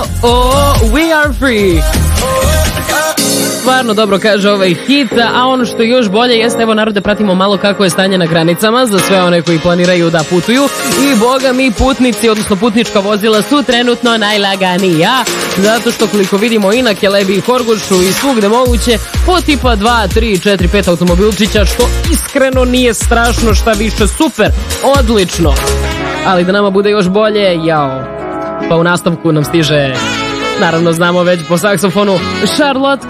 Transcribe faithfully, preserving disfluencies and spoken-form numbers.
oh, we are free. Stvarno dobro kaže ovaj hit, a ono što je još bolje jeste, evo narode, pratimo malo kako je stanje na granicama za sve one koji planiraju da putuju i boga mi putnici, odnosno putnička vozila su trenutno najlaganija, zato što koliko vidimo i na Kelebi i Horgošu i svugde moguće po tipa dva, tri, četiri, pet automobilčića, što iskreno nije strašno, šta više super, odlično, ali da nama bude još bolje, jao, pa u nastavku nam stiže, naravno znamo već po saksofonu, Charlotte